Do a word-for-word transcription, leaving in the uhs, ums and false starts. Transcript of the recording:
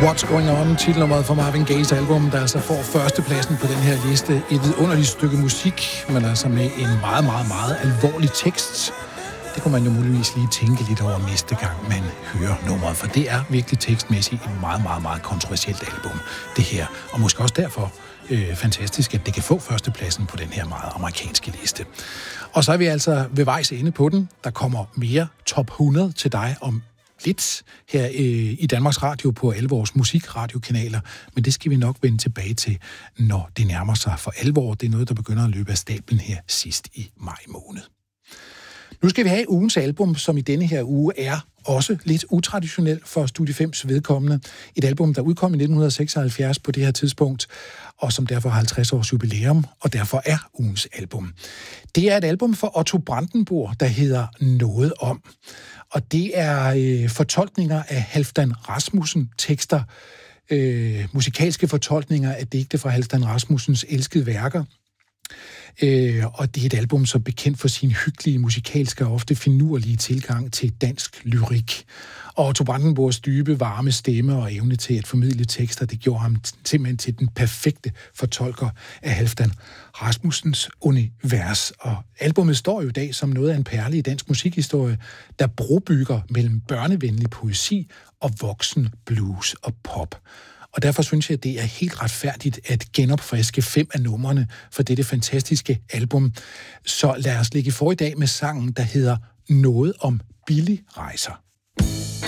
What's Going On, titelnummeret for Marvin Gayes album, der altså får førstepladsen på den her liste. Et vidunderligt stykke musik, men altså med en meget, meget, meget alvorlig tekst. Det kunne man jo muligvis lige tænke lidt over næste gang, man hører nummeret, for det er virkelig tekstmæssigt et meget, meget, meget kontroversielt album, det her. Og måske også derfor øh, fantastisk, at det kan få førstepladsen på den her meget amerikanske liste. Og så er vi altså ved vejs ende på den. Der kommer mere top hundrede til dig om lidt her øh, i Danmarks Radio på alle vores musikradiokanaler, men det skal vi nok vende tilbage til, når det nærmer sig for alvor. Det er noget, der begynder at løbe af stablen her sidst i maj måned. Nu skal vi have ugens album, som i denne her uge er også lidt utraditionelt for Studie fems vedkommende. Et album, der udkom i nitten seksoghalvfjerds på det her tidspunkt, og som derfor har halvtreds års jubilæum, og derfor er ugens album. Det er et album for Otto Brandenburg, der hedder Noget om. Og det er øh, fortolkninger af Halfdan Rasmussen, tekster, øh, musikalske fortolkninger af digte fra Halfdan Rasmussens elskede værker. Øh, og det er et album, som er bekendt for sin hyggelige, musikalske og ofte finurlige tilgang til dansk lyrik. Og Otto Brandenburgs dybe, varme stemme og evne til at formidle tekster, det gjorde ham simpelthen til den perfekte fortolker af Halfdan Rasmussens univers. Og albumet står jo i dag som noget af en perle i dansk musikhistorie, der brobygger mellem børnevenlig poesi og voksen blues og pop. Og derfor synes jeg, at det er helt retfærdigt at genopfriske fem af numrene for dette fantastiske album. Så lad os ligge for i dag med sangen, der hedder Noget om billigrejser.